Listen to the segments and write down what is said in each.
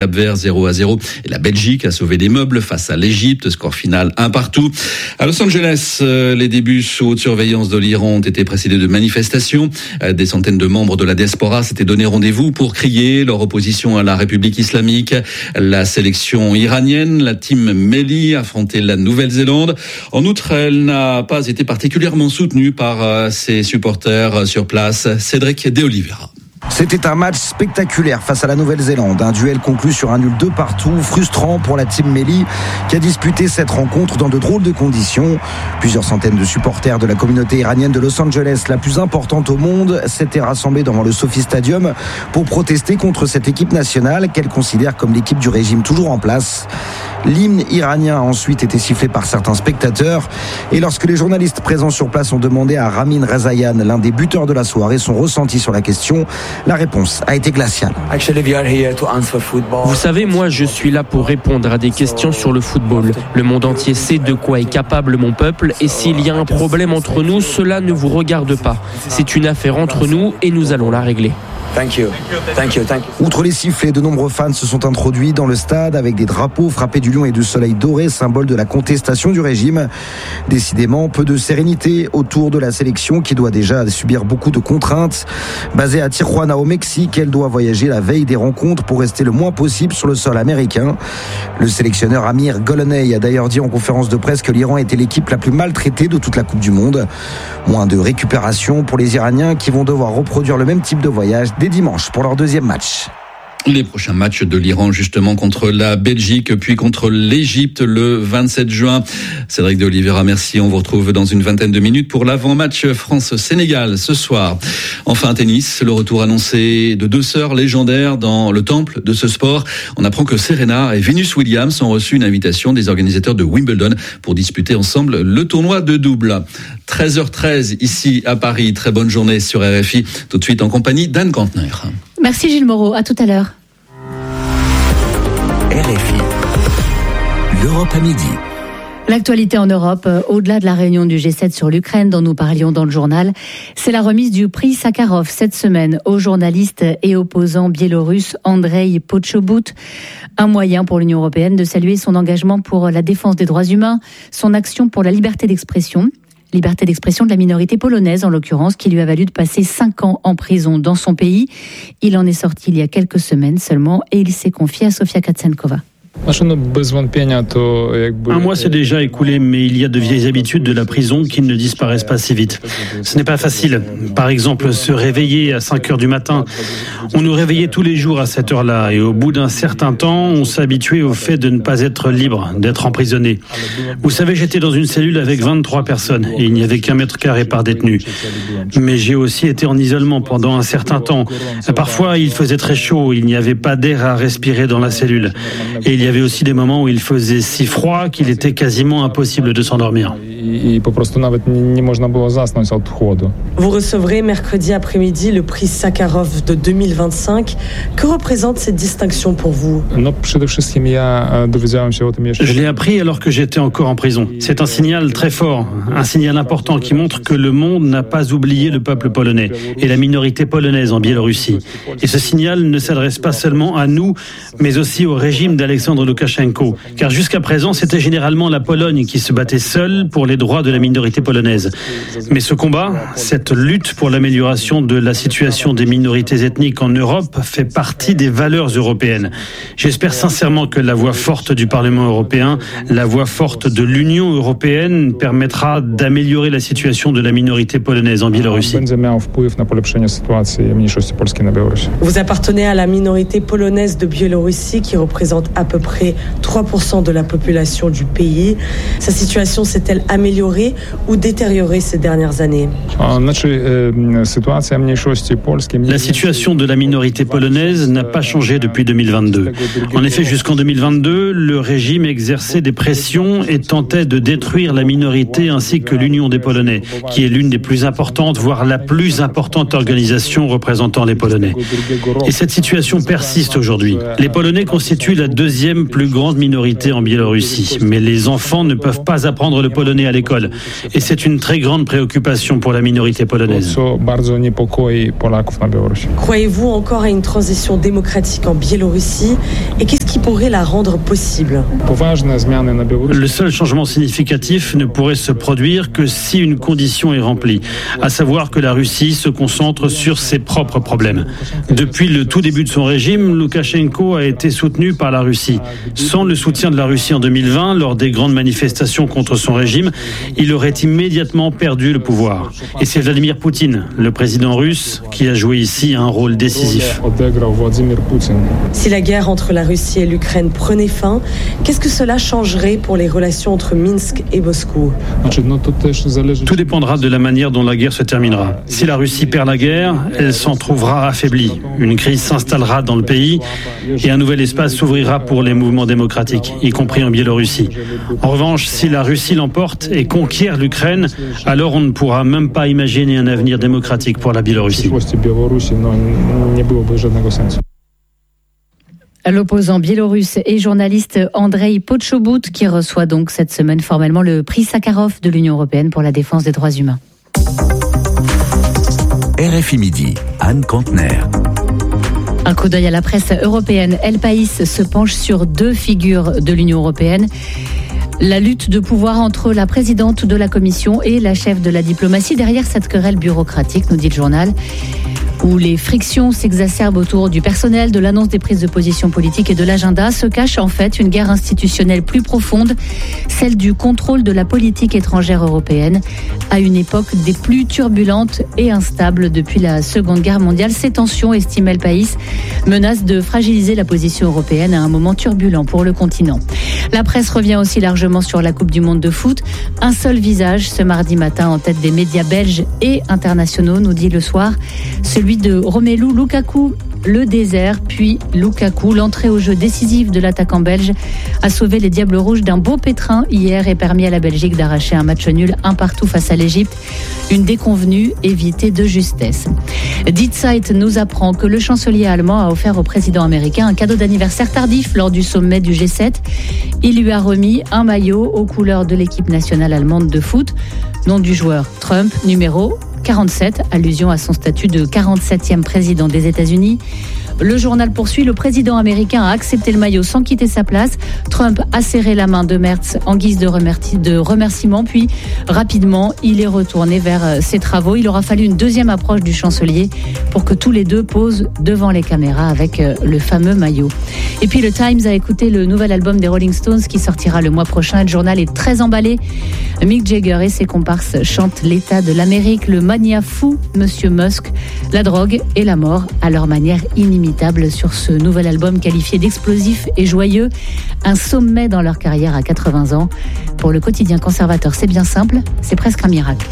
Cap-Vert 0-0. Et la Belgique a sauvé des meubles face à l'Égypte. Score final 1-1. À Los Angeles, les débuts sous haute surveillance de l'Iran ont été précédés de manifestations. Des centaines de membres de la diaspora s'étaient donné rendez-vous pour crier leur opposition à la République islamique. La sélection iranienne, la team Melli, affrontait la Nouvelle-Zélande. En outre, elle n'a pas été particulièrement soutenue par ses supporters sur place. Cédric De Oliveira. C'était un match spectaculaire face à la Nouvelle-Zélande. Un duel conclu sur un nul 2-2, frustrant pour la team Melli qui a disputé cette rencontre dans de drôles de conditions. Plusieurs centaines de supporters de la communauté iranienne de Los Angeles, la plus importante au monde, s'étaient rassemblés devant le Sophie Stadium pour protester contre cette équipe nationale qu'elle considère comme l'équipe du régime toujours en place. L'hymne iranien a ensuite été sifflé par certains spectateurs. Et lorsque les journalistes présents sur place ont demandé à Ramin Rezaïan, l'un des buteurs de la soirée, son ressenti sur la question, la réponse a été glaciale. Vous savez, moi je suis là pour répondre à des questions sur le football. Le monde entier sait de quoi est capable mon peuple et s'il y a un problème entre nous, cela ne vous regarde pas. C'est une affaire entre nous et nous allons la régler. Thank you. Outre les sifflets, de nombreux fans se sont introduits dans le stade avec des drapeaux frappés du lion et du soleil doré, symbole de la contestation du régime. Décidément, peu de sérénité autour de la sélection qui doit déjà subir beaucoup de contraintes. Basée à Tijuana au Mexique, elle doit voyager la veille des rencontres pour rester le moins possible sur le sol américain. Le sélectionneur Amir Goloney a d'ailleurs dit en conférence de presse que l'Iran était l'équipe la plus maltraitée de toute la Coupe du Monde. Moins de récupération pour les Iraniens qui vont devoir reproduire le même type de voyage dès dimanche pour leur deuxième match. Les prochains matchs de l'Iran justement contre la Belgique puis contre l'Égypte le 27 juin. Cédric De Oliveira, merci. On vous retrouve dans une vingtaine de minutes pour l'avant-match France-Sénégal ce soir. Enfin tennis, le retour annoncé de deux sœurs légendaires dans le temple de ce sport. On apprend que Serena et Venus Williams ont reçu une invitation des organisateurs de Wimbledon pour disputer ensemble le tournoi de double. 13h13 ici à Paris. Très bonne journée sur RFI. Tout de suite en compagnie d'Anne Kantner. Merci Gilles Moreau, à tout à l'heure. RFI, l'Europe à midi. L'actualité en Europe, au-delà de la réunion du G7 sur l'Ukraine dont nous parlions dans le journal, c'est la remise du prix Sakharov cette semaine au journaliste et opposant biélorusse Andrei Poczobut. Un moyen pour l'Union européenne de saluer son engagement pour la défense des droits humains, son action pour la liberté d'expression de la minorité polonaise en l'occurrence, qui lui a valu de passer 5 ans en prison dans son pays. Il en est sorti il y a quelques semaines seulement et il s'est confié à Sofia Katsenkova. Un mois s'est déjà écoulé, mais il y a de vieilles habitudes de la prison qui ne disparaissent pas si vite. Ce n'est pas facile. Par exemple, se réveiller à 5 heures du matin. On nous réveillait tous les jours à cette heure-là, et au bout d'un certain temps, on s'habituait au fait de ne pas être libre, d'être emprisonné. Vous savez, j'étais dans une cellule avec 23 personnes, et il n'y avait qu'1 mètre carré par détenu. Mais j'ai aussi été en isolement pendant un certain temps. Parfois, il faisait très chaud, il n'y avait pas d'air à respirer dans la cellule. Et il y avait aussi des moments où il faisait si froid qu'il était quasiment impossible de s'endormir. Vous recevrez mercredi après-midi le prix Sakharov de 2025. Que représente cette distinction pour vous ? Je l'ai appris alors que j'étais encore en prison. C'est un signal très fort, un signal important qui montre que le monde n'a pas oublié le peuple polonais et la minorité polonaise en Biélorussie. Et ce signal ne s'adresse pas seulement à nous, mais aussi au régime d'Alexandre Loukachenko. Car jusqu'à présent, c'était généralement la Pologne qui se battait seule pour les droits de la minorité polonaise. Mais ce combat, cette lutte pour l'amélioration de la situation des minorités ethniques en Europe fait partie des valeurs européennes. J'espère sincèrement que la voix forte du Parlement européen, la voix forte de l'Union européenne permettra d'améliorer la situation de la minorité polonaise en Biélorussie. Vous appartenez à la minorité polonaise de Biélorussie qui représente à peu près 3% de la population du pays. Sa situation s'est-elle améliorée ou détériorée ces dernières années ? La situation de la minorité polonaise n'a pas changé depuis 2022. En effet, jusqu'en 2022, le régime exerçait des pressions et tentait de détruire la minorité ainsi que l'Union des Polonais, qui est l'une des plus importantes, voire la plus importante organisation représentant les Polonais. Et cette situation persiste aujourd'hui. Les Polonais constituent la deuxième deuxième plus grande minorité en Biélorussie. Mais les enfants ne peuvent pas apprendre le polonais à l'école. Et c'est une très grande préoccupation pour la minorité polonaise. Croyez-vous encore à une transition démocratique en Biélorussie? Et qu'est-ce qui pourrait la rendre possible? Le seul changement significatif ne pourrait se produire que si une condition est remplie, à savoir que la Russie se concentre sur ses propres problèmes. Depuis le tout début de son régime, Loukachenko a été soutenu par la Russie. Sans le soutien de la Russie en 2020, lors des grandes manifestations contre son régime, il aurait immédiatement perdu le pouvoir. Et c'est Vladimir Poutine, le président russe, qui a joué ici un rôle décisif. Si la guerre entre la Russie et l'Ukraine prenait fin, qu'est-ce que cela changerait pour les relations entre Minsk et Moscou? Tout dépendra de la manière dont la guerre se terminera. Si la Russie perd la guerre, elle s'en trouvera affaiblie. Une crise s'installera dans le pays et un nouvel espace s'ouvrira pour les mouvements démocratiques, y compris en Biélorussie. En revanche, si la Russie l'emporte et conquiert l'Ukraine, alors on ne pourra même pas imaginer un avenir démocratique pour la Biélorussie. L'opposant biélorusse et journaliste Andreï Poczobut qui reçoit donc cette semaine formellement le prix Sakharov de l'Union européenne pour la défense des droits humains. RFI Midi, Anne Contener. Un coup d'œil à la presse européenne. El País se penche sur deux figures de l'Union européenne. La lutte de pouvoir entre la présidente de la Commission et la chef de la diplomatie. Derrière cette querelle bureaucratique, nous dit le journal, où les frictions s'exacerbent autour du personnel, de l'annonce des prises de position politiques et de l'agenda, se cache en fait une guerre institutionnelle plus profonde, celle du contrôle de la politique étrangère européenne, à une époque des plus turbulentes et instables depuis la Seconde Guerre mondiale. Ces tensions, estime El País, menacent de fragiliser la position européenne à un moment turbulent pour le continent. La presse revient aussi largement sur la Coupe du Monde de foot. Un seul visage ce mardi matin en tête des médias belges et internationaux, nous dit Le Soir, celui de Romelu Lukaku. Le désert, puis Lukaku, l'entrée au jeu décisive de l'attaquant belge, a sauvé les Diables Rouges d'un beau pétrin hier et permis à la Belgique d'arracher un match nul 1-1 face à l'Égypte. Une déconvenue évitée de justesse. Die Zeit nous apprend que le chancelier allemand a offert au président américain un cadeau d'anniversaire tardif lors du sommet du G7. Il lui a remis un maillot aux couleurs de l'équipe nationale allemande de foot. Nom du joueur, Trump, numéro 47, allusion à son statut de 47e président des États-Unis. Le journal poursuit, le président américain a accepté le maillot sans quitter sa place. Trump a serré la main de Merz en guise de remerciement, puis rapidement, il est retourné vers ses travaux. Il aura fallu une deuxième approche du chancelier pour que tous les deux posent devant les caméras avec le fameux maillot. Et puis le Times a écouté le nouvel album des Rolling Stones qui sortira le mois prochain. Le journal est très emballé. Mick Jagger et ses comparses chantent l'état de l'Amérique, le mania fou, Monsieur Musk, la drogue et la mort à leur manière inimitable sur ce nouvel album qualifié d'explosif et joyeux, un sommet dans leur carrière à 80 ans. Pour le quotidien conservateur, c'est bien simple, c'est presque un miracle.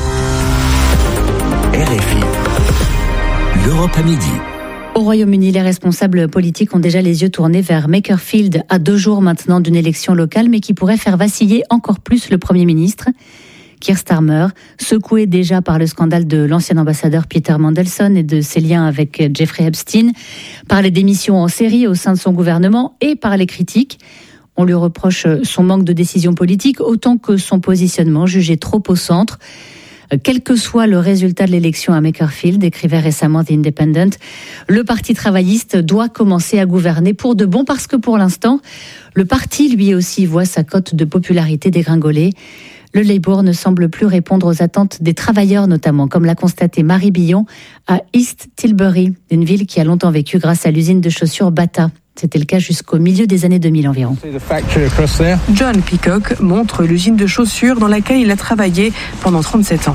RFI, l'Europe à midi. Au Royaume-Uni, les responsables politiques ont déjà les yeux tournés vers Makerfield, à 2 jours maintenant d'une élection locale, mais qui pourrait faire vaciller encore plus le Premier ministre. Keir Starmer, secoué déjà par le scandale de l'ancien ambassadeur Peter Mandelson et de ses liens avec Jeffrey Epstein, par les démissions en série au sein de son gouvernement et par les critiques. On lui reproche son manque de décision politique, autant que son positionnement jugé trop au centre. Quel que soit le résultat de l'élection à Makerfield, écrivait récemment The Independent, le Parti travailliste doit commencer à gouverner pour de bon parce que pour l'instant, le parti lui aussi voit sa cote de popularité dégringoler. Le Labour ne semble plus répondre aux attentes des travailleurs notamment, comme l'a constaté Marie Billon à East Tilbury, une ville qui a longtemps vécu grâce à l'usine de chaussures Bata. C'était le cas jusqu'au milieu des années 2000 environ. John Peacock montre l'usine de chaussures dans laquelle il a travaillé pendant 37 ans.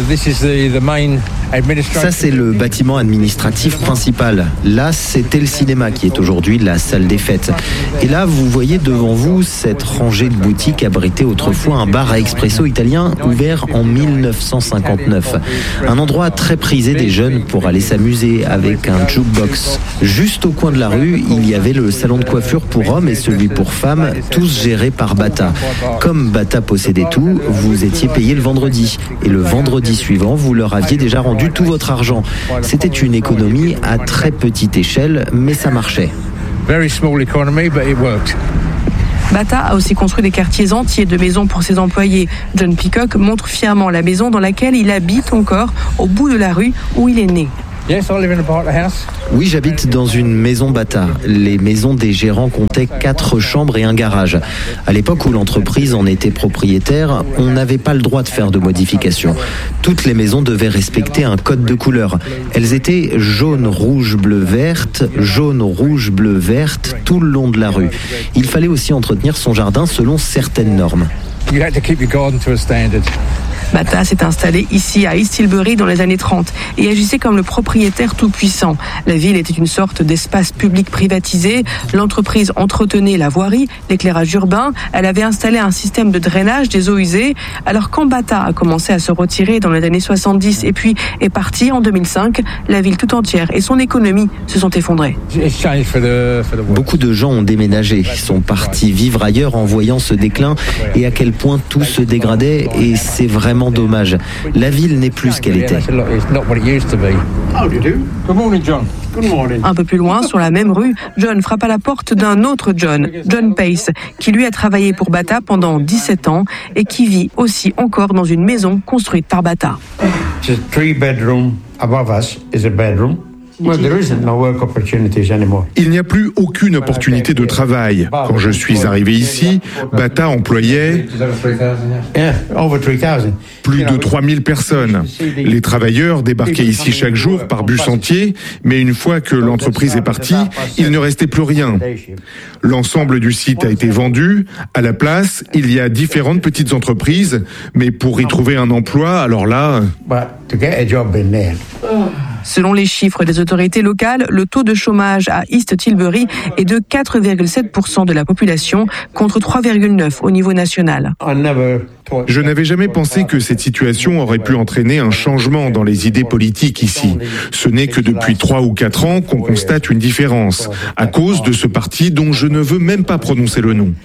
Ça, c'est le bâtiment administratif principal. Là, c'était le cinéma qui est aujourd'hui la salle des fêtes. Et là, vous voyez devant vous cette rangée de boutiques abritée autrefois un bar à expresso italien ouvert en 1959. Un endroit très prisé des jeunes pour aller s'amuser avec un jukebox. Juste au coin de la rue, il y avait le salon de coiffure pour hommes et celui pour femmes, tous gérés par Bata. Comme Bata possédait tout, vous étiez payé le vendredi. Et le vendredi suivant, vous leur aviez déjà rendu tout votre argent. C'était une économie à très petite échelle, mais ça marchait. Very small economy, but it worked. Bata a aussi construit des quartiers entiers de maisons pour ses employés. John Peacock montre fièrement la maison dans laquelle il habite encore, au bout de la rue où il est né. Oui, j'habite dans une maison Bata. Les maisons des gérants comptaient 4 chambres et un garage. À l'époque où l'entreprise en était propriétaire, on n'avait pas le droit de faire de modifications. Toutes les maisons devaient respecter un code de couleur. Elles étaient jaune, rouge, bleu, verte, jaune, rouge, bleu, verte, tout le long de la rue. Il fallait aussi entretenir son jardin selon certaines normes. Bata s'est installé ici à East Tilbury dans les années 30 et agissait comme le propriétaire tout-puissant. La ville était une sorte d'espace public privatisé. L'entreprise entretenait la voirie, l'éclairage urbain. Elle avait installé un système de drainage des eaux usées. Alors quand Bata a commencé à se retirer dans les années 70 et puis est parti en 2005, la ville tout entière et son économie se sont effondrées. Beaucoup de gens ont déménagé, sont partis vivre ailleurs en voyant ce déclin et à quel point tout se dégradait, et c'est vraiment dommage. La ville n'est plus ce qu'elle était. Un peu plus loin, sur la même rue, John frappe à la porte d'un autre John, John Pace, qui lui a travaillé pour Bata pendant 17 ans et qui vit aussi encore dans une maison construite par Bata. Il n'y a plus aucune opportunité de travail. Quand je suis arrivé ici, Bata employait plus de 3000 personnes. Les travailleurs débarquaient ici chaque jour par bus entier, mais une fois que l'entreprise est partie, il ne restait plus rien. L'ensemble du site a été vendu. À la place, il y a différentes petites entreprises, mais pour y trouver un emploi, alors là... Selon les chiffres des autorités locales, le taux de chômage à East Tilbury est de 4,7% de la population contre 3,9% au niveau national. Je n'avais jamais pensé que cette situation aurait pu entraîner un changement dans les idées politiques ici. Ce n'est que depuis 3 ou 4 ans qu'on constate une différence, à cause de ce parti dont je ne veux même pas prononcer le nom.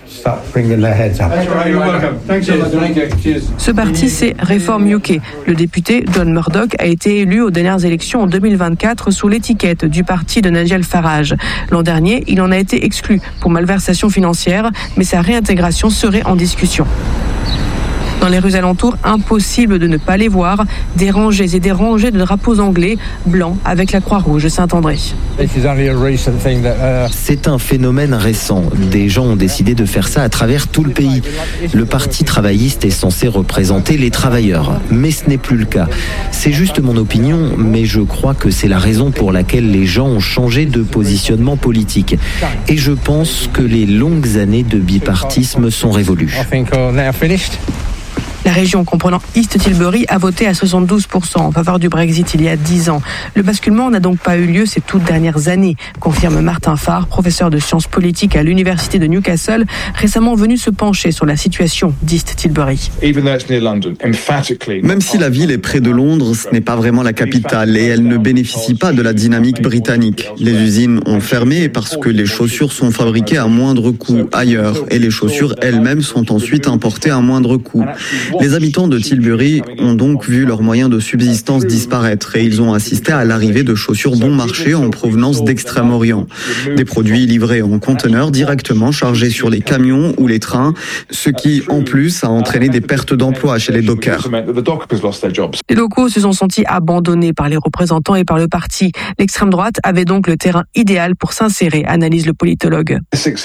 Ce parti, c'est Reform UK. Le député John Murdoch a été élu aux dernières élections en 2024 sous l'étiquette du parti de Nigel Farage. L'an dernier, il en a été exclu pour malversation financière, mais sa réintégration serait en discussion. Dans les rues alentours, impossible de ne pas les voir, des rangées et des rangées de drapeaux anglais blancs avec la Croix-Rouge Saint-André. C'est un phénomène récent. Des gens ont décidé de faire ça à travers tout le pays. Le parti travailliste est censé représenter les travailleurs, mais ce n'est plus le cas. C'est juste mon opinion, mais je crois que c'est la raison pour laquelle les gens ont changé de positionnement politique. Et je pense que les longues années de bipartisme sont révolues. La région comprenant East Tilbury a voté à 72% en faveur du Brexit il y a 10 ans. Le basculement n'a donc pas eu lieu ces toutes dernières années, confirme Martin Farr, professeur de sciences politiques à l'université de Newcastle, récemment venu se pencher sur la situation d'East Tilbury. Même si la ville est près de Londres, ce n'est pas vraiment la capitale et elle ne bénéficie pas de la dynamique britannique. Les usines ont fermé parce que les chaussures sont fabriquées à moindre coût ailleurs et les chaussures elles-mêmes sont ensuite importées à moindre coût. Les habitants de Tilbury ont donc vu leurs moyens de subsistance disparaître et ils ont assisté à l'arrivée de chaussures bon marché en provenance d'Extrême-Orient. Des produits livrés en conteneurs directement chargés sur les camions ou les trains, ce qui, en plus, a entraîné des pertes d'emplois chez les dockers. Les locaux se sont sentis abandonnés par les représentants et par le parti. L'extrême droite avait donc le terrain idéal pour s'insérer, analyse le politologue.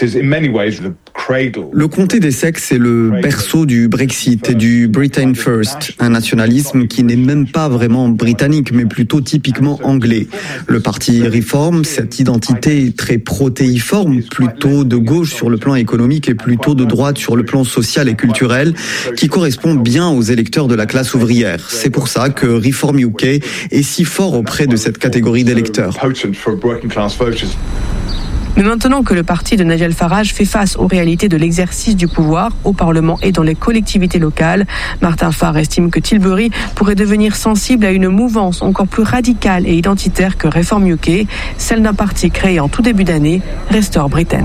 Le comté d'Essex est le berceau du Brexit et du Britain First, un nationalisme qui n'est même pas vraiment britannique, mais plutôt typiquement anglais. Le parti Reform, cette identité très protéiforme, plutôt de gauche sur le plan économique et plutôt de droite sur le plan social et culturel, qui correspond bien aux électeurs de la classe ouvrière. C'est pour ça que Reform UK est si fort auprès de cette catégorie d'électeurs. Mais maintenant que le parti de Nigel Farage fait face aux réalités de l'exercice du pouvoir au Parlement et dans les collectivités locales, Martin Farr estime que Tilbury pourrait devenir sensible à une mouvance encore plus radicale et identitaire que Reform UK, celle d'un parti créé en tout début d'année, Restore Britain.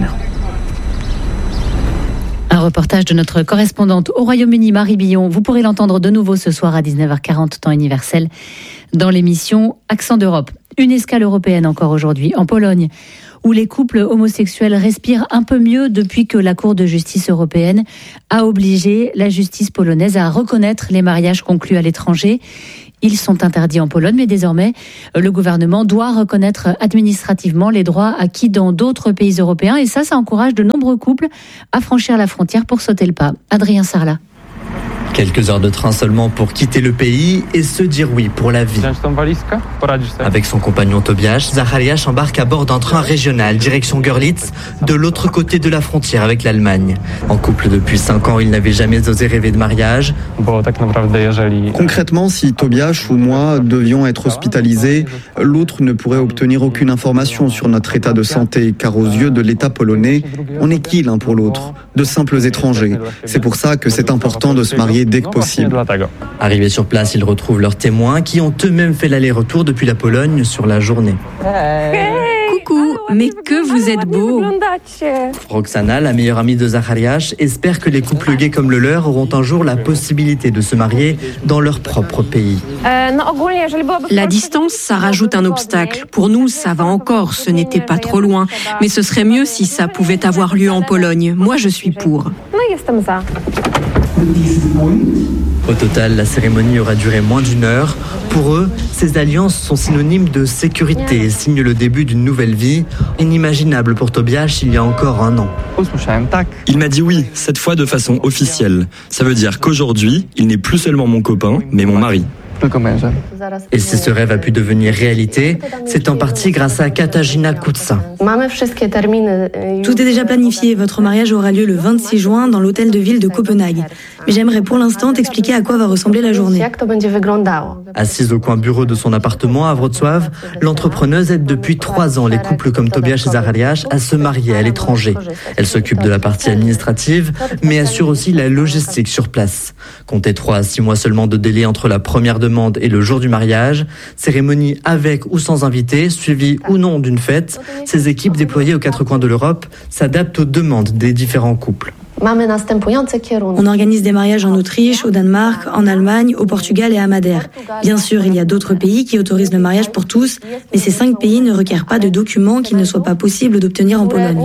Un reportage de notre correspondante au Royaume-Uni, Marie Billon. Vous pourrez l'entendre de nouveau ce soir à 19h40 temps universel dans l'émission Accent d'Europe. Une escale européenne encore aujourd'hui en Pologne, où les couples homosexuels respirent un peu mieux depuis que la Cour de justice européenne a obligé la justice polonaise à reconnaître les mariages conclus à l'étranger. Ils sont interdits en Pologne, mais désormais, le gouvernement doit reconnaître administrativement les droits acquis dans d'autres pays européens. Et ça encourage de nombreux couples à franchir la frontière pour sauter le pas. Adrien Sarlat. Quelques heures de train seulement pour quitter le pays et se dire oui pour la vie. Avec son compagnon Tobiasz, Zachariasz embarque à bord d'un train régional direction Görlitz, de l'autre côté de la frontière avec l'Allemagne. En couple depuis 5 ans, il n'avait jamais osé rêver de mariage. Concrètement, si Tobiasz ou moi devions être hospitalisés, l'autre ne pourrait obtenir aucune information sur notre état de santé, car aux yeux de l'État polonais, on est qui l'un pour l'autre? De simples étrangers. C'est pour ça que c'est important de se marier dès que possible. Arrivés sur place, ils retrouvent leurs témoins qui ont eux-mêmes fait l'aller-retour depuis la Pologne sur la journée. Coucou, mais que vous êtes beau. Roxana, la meilleure amie de Zachariasz, espère que les couples gays comme le leur auront un jour la possibilité de se marier dans leur propre pays. La distance, ça rajoute un obstacle. Pour nous, ça va encore, ce n'était pas trop loin. Mais ce serait mieux si ça pouvait avoir lieu en Pologne. Moi, je suis pour. Au total, la cérémonie aura duré moins d'1 heure. Pour eux, ces alliances sont synonymes de sécurité et signent le début d'une nouvelle vie, inimaginable pour Tobiasz il y a encore 1 an. Il m'a dit oui, cette fois de façon officielle. Ça veut dire qu'aujourd'hui, il n'est plus seulement mon copain, mais mon mari. Et si ce rêve a pu devenir réalité, c'est en partie grâce à Katarzyna Kutsa. Tout est déjà planifié. Votre mariage aura lieu le 26 juin dans l'hôtel de ville de Copenhague. Mais j'aimerais pour l'instant t'expliquer à quoi va ressembler la journée. Assise au coin bureau de son appartement à Wrocław, l'entrepreneuse aide depuis 3 ans les couples comme Tobiasz et Zachariasz à se marier à l'étranger. Elle s'occupe de la partie administrative, mais assure aussi la logistique sur place. Comptez 3 à 6 mois seulement de délai entre la première demande et le jour du mariage. Cérémonie avec ou sans invité, suivie ou non d'une fête. Ces équipes déployées aux 4 coins de l'Europe s'adaptent aux demandes des différents couples. On organise des mariages en Autriche, au Danemark, en Allemagne, au Portugal et à Madère. Bien sûr, il y a d'autres pays qui autorisent le mariage pour tous, mais ces 5 pays ne requièrent pas de documents qu'il ne soit pas possible d'obtenir en Pologne.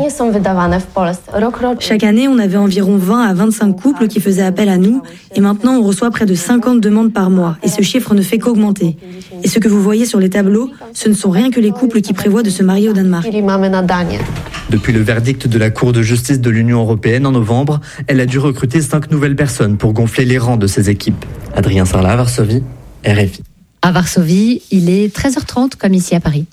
Chaque année, on avait environ 20 à 25 couples qui faisaient appel à nous, et maintenant on reçoit près de 50 demandes par mois, et ce chiffre ne fait qu'augmenter. Et ce que vous voyez sur les tableaux, ce ne sont rien que les couples qui prévoient de se marier au Danemark. Depuis le verdict de la Cour de justice de l'Union européenne en novembre, elle a dû recruter 5 nouvelles personnes pour gonfler les rangs de ses équipes. Adrien Sarlat, Varsovie, RFI. À Varsovie, il est 13h30 comme ici à Paris.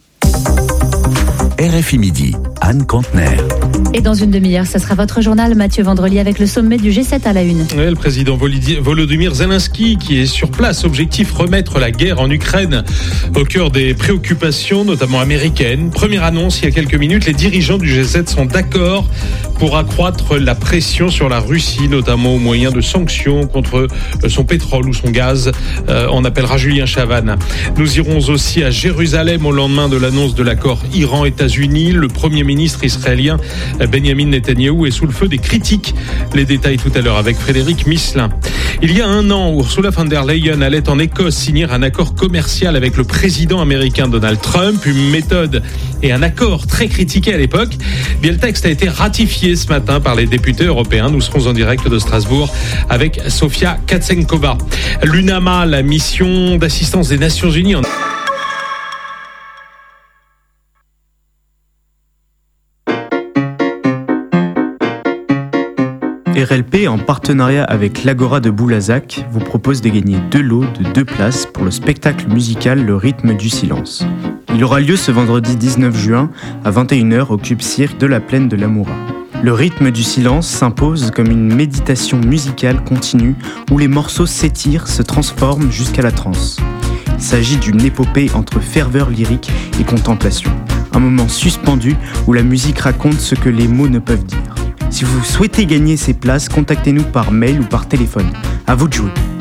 RFI Midi, Anne Kantner. Et dans une demi-heure, ce sera votre journal, Mathieu Vandrely, avec le sommet du G7 à la une. Oui, le président Volodymyr Zelensky qui est sur place. Objectif, remettre la guerre en Ukraine au cœur des préoccupations, notamment américaines. Première annonce il y a quelques minutes, les dirigeants du G7 sont d'accord pour accroître la pression sur la Russie, notamment au moyen de sanctions contre son pétrole ou son gaz. On appellera Julien Chavannes. Nous irons aussi à Jérusalem au lendemain de l'annonce de l'accord Iran-États-Unis. Le Premier ministre israélien Benjamin Netanyahou est sous le feu des critiques. Les détails tout à l'heure avec Frédéric Misselin. Il y a 1 an, Ursula von der Leyen allait en Écosse signer un accord commercial avec le président américain Donald Trump, une méthode et un accord très critiqué à l'époque. Bien, le texte a été ratifié ce matin par les députés européens. Nous serons en direct de Strasbourg avec Sofia Katsenkova. L'UNAMA, la mission d'assistance des Nations Unies RLP, en partenariat avec l'Agora de Boulazac, vous propose de gagner 2 lots de 2 places pour le spectacle musical Le Rythme du Silence. Il aura lieu ce vendredi 19 juin à 21h au Club Cirque de la Plaine de l'Amoura. Le Rythme du Silence s'impose comme une méditation musicale continue où les morceaux s'étirent, se transforment jusqu'à la transe. Il s'agit d'une épopée entre ferveur lyrique et contemplation. Un moment suspendu où la musique raconte ce que les mots ne peuvent dire. Si vous souhaitez gagner ces places, contactez-nous par mail ou par téléphone. À vous de jouer.